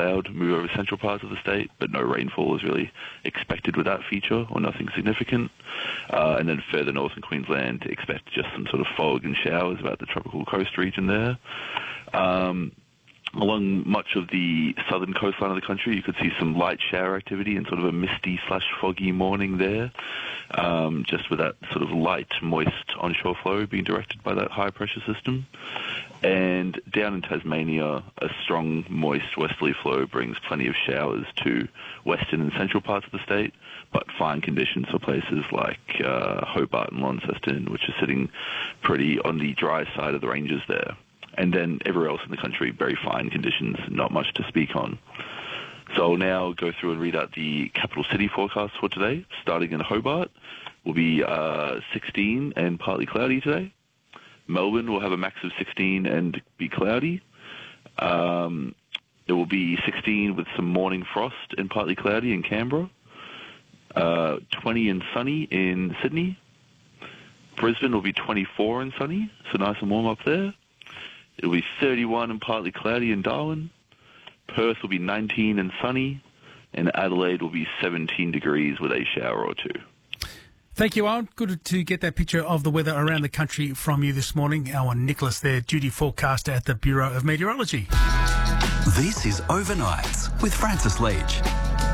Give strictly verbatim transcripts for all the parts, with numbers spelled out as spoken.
cloud move over central parts of the state, but no rainfall is really expected with that feature, or nothing significant. Uh, and then further north in Queensland, expect just some sort of fog and showers about the tropical coast region there. Um, Along much of the southern coastline of the country, you could see some light shower activity and sort of a misty slash foggy morning there, um, just with that sort of light, moist onshore flow being directed by that high-pressure system. And down in Tasmania, a strong, moist westerly flow brings plenty of showers to western and central parts of the state, but fine conditions for places like uh, Hobart and Launceston, which are sitting pretty on the dry side of the ranges there. And then everywhere else in the country, very fine conditions, not much to speak on. So I'll now go through and read out the capital city forecast for today. Starting in Hobart, will be uh, sixteen and partly cloudy today. Melbourne will have a max of sixteen and be cloudy. Um, it will be sixteen with some morning frost and partly cloudy in Canberra. Uh, twenty and sunny in Sydney. Brisbane will be twenty-four and sunny, so nice and warm up there. It'll be thirty-one and partly cloudy in Darwin. Perth will be nineteen and sunny. And Adelaide will be seventeen degrees with a shower or two. Thank you, Owen. Good to get that picture of the weather around the country from you this morning. Owen Nicholas there, duty forecaster at the Bureau of Meteorology. This is Overnights with Francis Leach.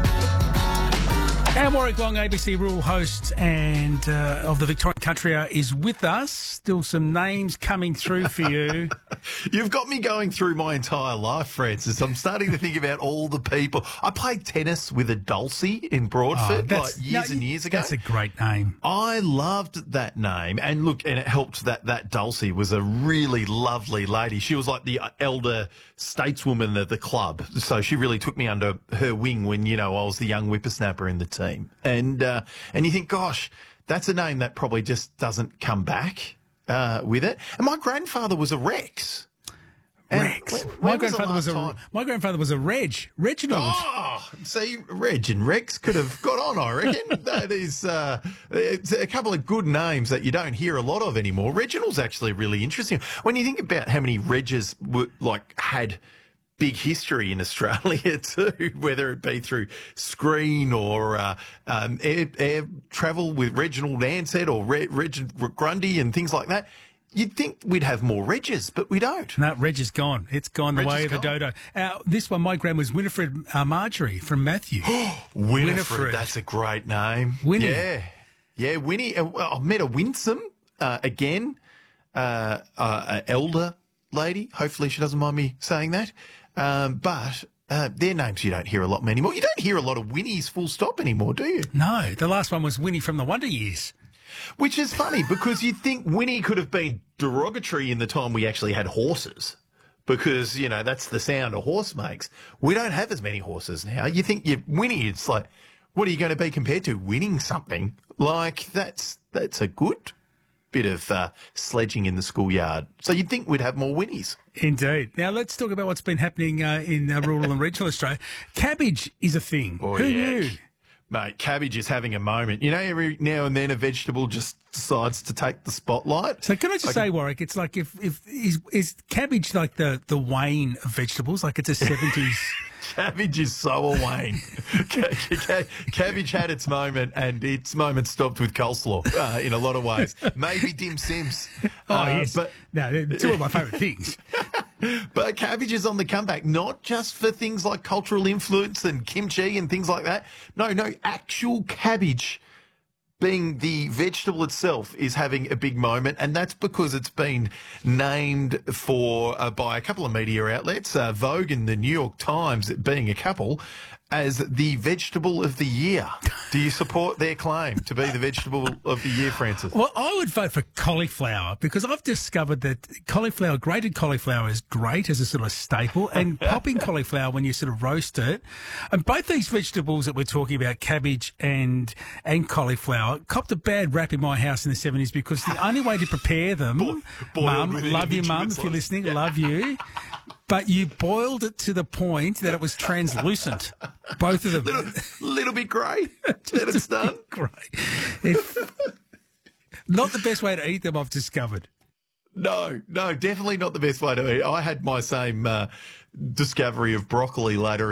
Our Warwick Long, A B C rural host and uh, of the Victorian Country Hour, is with us. Still some names coming through for you. You've got me going through my entire life, Francis. I'm starting to think about all the people. I played tennis with a Dulcie in Broadford Oh, like years no, and years ago. That's a great name. I loved that name. And look, and it helped that that Dulcie was a really lovely lady. She was like the elder stateswoman of the club. So she really took me under her wing when, you know, I was the young whippersnapper in the team. And uh, and you think, gosh, that's a name that probably just doesn't come back uh, with it. And my grandfather was a Rex. And Rex. when- when my was the grandfather was last a time- my grandfather was a Reg. Reginald. Oh, see, Reg and Rex could have got on, I reckon. That is uh, it's a couple of good names that you don't hear a lot of anymore. Reginald's actually really interesting. When you think about how many Regs were, like had big history in Australia too, whether it be through screen or uh, um, air, air travel with Reginald Ansett or Re- Reg Grundy and things like that. You'd think we'd have more Regs, but we don't. No, Reg is gone. It's gone the Reg way is of the gone. dodo. Uh, this one, my grand was Winifred uh, Marjorie from Matthew. Winifred, Winifred. that's a great name. Winnie. Yeah, yeah, Winnie. Uh, well, I've met a Winsome uh, again, uh, uh, an elder lady. Hopefully she doesn't mind me saying that. Um, but uh, their names you don't hear a lot anymore. You don't hear a lot of Winnies full stop anymore, do you? No, the last one was Winnie from the Wonder Years. Which is funny because you'd think Winnie could have been derogatory in the time we actually had horses. Because, you know, that's the sound a horse makes. We don't have as many horses now. You think you Winnie, it's like, what are you going to be compared to? Winning something? Like, that's that's a good bit of uh, sledging in the schoolyard. So you'd think we'd have more Winnies. Indeed. Now let's talk about what's been happening uh, in uh, rural and regional Australia. Cabbage is a thing. Oh, Who yeah. knew? Mate, cabbage is having a moment. You know, every now and then a vegetable just decides to take the spotlight. So can I just Like- say, Warwick, it's like if, if is, is cabbage like the, the Wayne of vegetables? Like it's a seventies... Cabbage is so a Wayne. Ca- ca- Cabbage had its moment, and its moment stopped with coleslaw uh, in a lot of ways. Maybe dim sims. Oh, Uh, yes. But, no, they're two of my favourite things. but cabbage is on the comeback, not just for things like cultural influence and kimchi and things like that. No, no, actual cabbage being the vegetable itself is having a big moment, and that's because it's been named for uh, by a couple of media outlets, uh, Vogue and the New York Times being a couple, as the vegetable of the year. Do you support their claim to be the vegetable of the year, Francis? Well, I would vote for cauliflower because I've discovered that cauliflower, grated cauliflower is great as a sort of staple, and popping cauliflower when you sort of roast it. And both these vegetables that we're talking about, cabbage and and cauliflower, copped a bad rap in my house in the seventies because the only way to prepare them, Bo- boiled Mum, with love you, individual Mum, if you're slice. listening, love you. But you boiled it to the point that it was translucent. Both of them. Little, little bit grey. Then it's done. Great. If, not the best way to eat them, I've discovered. No, no, definitely not the best way to eat. I had my same uh, discovery of broccoli later